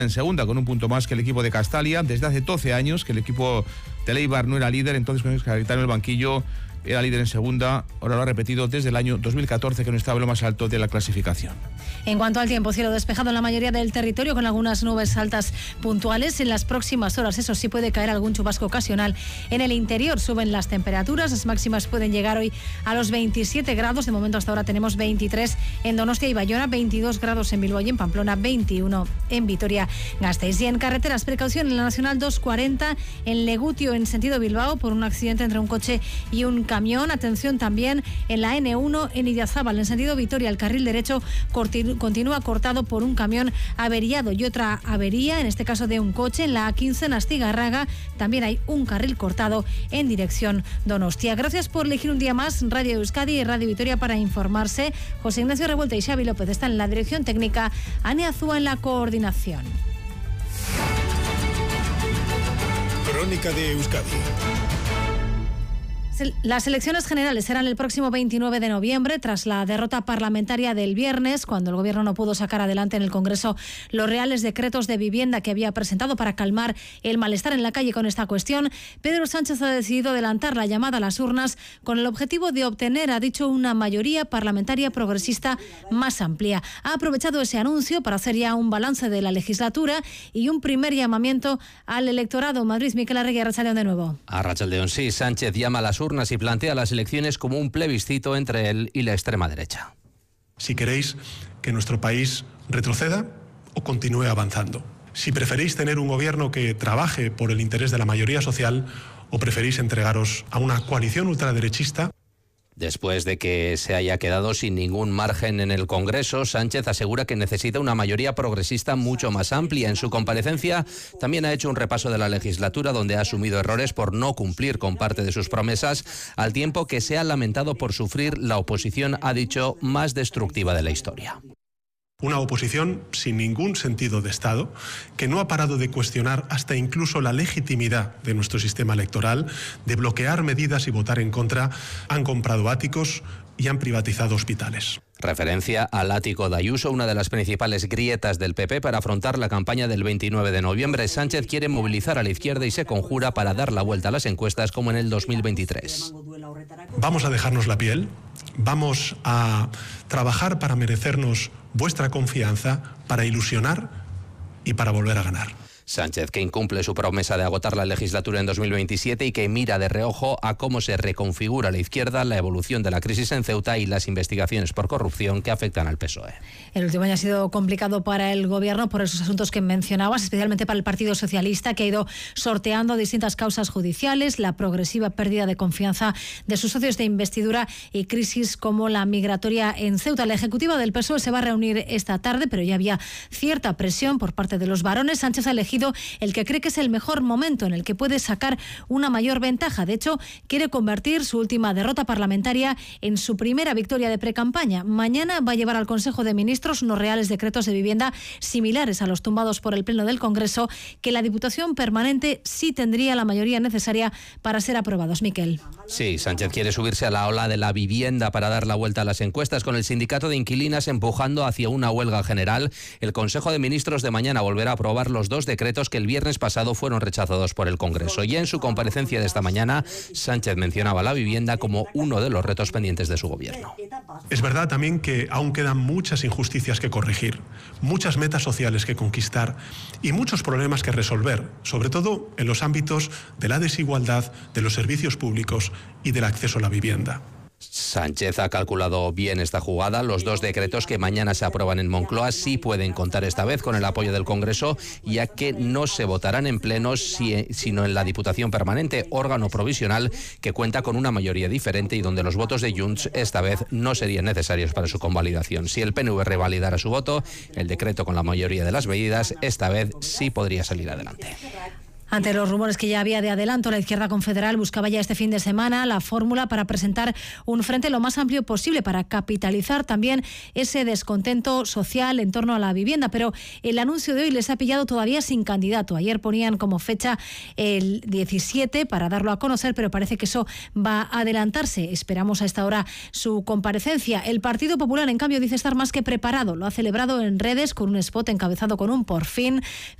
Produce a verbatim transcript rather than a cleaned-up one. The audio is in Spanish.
en segunda, con un punto más que el equipo de Castalia. Desde hace doce años que el equipo de Eibar no era líder, entonces con el Cayetano el banquillo era líder en segunda, ahora lo ha repetido desde el año dos mil catorce, que no estaba en lo más alto de la clasificación. En cuanto al tiempo, cielo despejado en la mayoría del territorio con algunas nubes altas puntuales. En las próximas horas, eso sí, puede caer algún chubasco ocasional. En el interior suben las temperaturas, las máximas pueden llegar hoy a los veintisiete grados. De momento hasta ahora tenemos veintitrés en Donostia y Bayona, veintidós grados en Bilbao y en Pamplona, veintiuno en Vitoria-Gasteiz. Y en carreteras, precaución en la Nacional doscientos cuarenta en Legutio en sentido Bilbao por un accidente entre un coche y un camión. Atención también en la ene uno en Idiazábal en sentido Vitoria, el carril derecho continúa cortado por un camión averiado y otra avería, en este caso de un coche. En la A quince en Astigarraga también hay un carril cortado en dirección Donostia. Gracias por elegir un día más Radio Euskadi y Radio Vitoria para informarse. José Ignacio Revuelta y Xavi López están en la dirección técnica, Ane Azúa en la coordinación. Crónica de Euskadi. Las elecciones generales serán el próximo veintinueve de noviembre, tras la derrota parlamentaria del viernes, cuando el Gobierno no pudo sacar adelante en el Congreso los reales decretos de vivienda que había presentado para calmar el malestar en la calle con esta cuestión. Pedro Sánchez ha decidido adelantar la llamada a las urnas con el objetivo de obtener, ha dicho, una mayoría parlamentaria progresista más amplia. Ha aprovechado ese anuncio para hacer ya un balance de la legislatura y un primer llamamiento al electorado. Madrid, Miquel Arregui, Arratsaldeon de nuevo. Arratsaldeon, sí. Sánchez llama a las urnas y plantea las elecciones como un plebiscito entre él y la extrema derecha. Si queréis que nuestro país retroceda o continúe avanzando. Si preferís tener un gobierno que trabaje por el interés de la mayoría social o preferís entregaros a una coalición ultraderechista. Después de que se haya quedado sin ningún margen en el Congreso, Sánchez asegura que necesita una mayoría progresista mucho más amplia. En su comparecencia también ha hecho un repaso de la legislatura, donde ha asumido errores por no cumplir con parte de sus promesas, al tiempo que se ha lamentado por sufrir la oposición, ha dicho, más destructiva de la historia. Una oposición sin ningún sentido de Estado, que no ha parado de cuestionar hasta incluso la legitimidad de nuestro sistema electoral, de bloquear medidas y votar en contra. Han comprado áticos y han privatizado hospitales. Referencia al ático de Ayuso, una de las principales grietas del P P para afrontar la campaña del veintinueve de noviembre. Sánchez quiere movilizar a la izquierda y se conjura para dar la vuelta a las encuestas como en el dos mil veintitrés. Vamos a dejarnos la piel, vamos a trabajar para merecernos vuestra confianza, para ilusionar y para volver a ganar. Sánchez, que incumple su promesa de agotar la legislatura en dos mil veintisiete y que mira de reojo a cómo se reconfigura la izquierda, la evolución de la crisis en Ceuta y las investigaciones por corrupción que afectan al P S O E. El último año ha sido complicado para el Gobierno por esos asuntos que mencionabas, especialmente para el Partido Socialista, que ha ido sorteando distintas causas judiciales, la progresiva pérdida de confianza de sus socios de investidura y crisis como la migratoria en Ceuta. La ejecutiva del P S O E se va a reunir esta tarde, pero ya había cierta presión por parte de los varones. Sánchez ha elegido el que cree que es el mejor momento en el que puede sacar una mayor ventaja. De hecho, quiere convertir su última derrota parlamentaria en su primera victoria de precampaña. Mañana va a llevar al Consejo de Ministros unos reales decretos de vivienda similares a los tumbados por el Pleno del Congreso, que la Diputación Permanente sí tendría la mayoría necesaria para ser aprobados. Miquel. Sí, Sánchez quiere subirse a la ola de la vivienda para dar la vuelta a las encuestas, con el sindicato de inquilinas empujando hacia una huelga general. El Consejo de Ministros de mañana volverá a aprobar los dos decretos que el viernes pasado fueron rechazados por el Congreso. Y en su comparecencia de esta mañana, Sánchez mencionaba la vivienda como uno de los retos pendientes de su gobierno. Es verdad también que aún quedan muchas injusticias que corregir, muchas metas sociales que conquistar y muchos problemas que resolver, sobre todo en los ámbitos de la desigualdad, de los servicios públicos y del acceso a la vivienda. Sánchez ha calculado bien esta jugada. Los dos decretos que mañana se aprueban en Moncloa sí pueden contar esta vez con el apoyo del Congreso, ya que no se votarán en pleno, sino en la Diputación Permanente, órgano provisional que cuenta con una mayoría diferente y donde los votos de Junts esta vez no serían necesarios para su convalidación. Si el P N V revalidara su voto, el decreto con la mayoría de las medidas esta vez sí podría salir adelante. Ante los rumores que ya había de adelanto, la izquierda confederal buscaba ya este fin de semana la fórmula para presentar un frente lo más amplio posible para capitalizar también ese descontento social en torno a la vivienda. Pero el anuncio de hoy les ha pillado todavía sin candidato. Ayer ponían como fecha el diecisiete para darlo a conocer, pero parece que eso va a adelantarse. Esperamos a esta hora su comparecencia. El Partido Popular, en cambio, dice estar más que preparado. Lo ha celebrado en redes con un spot encabezado con un por fin.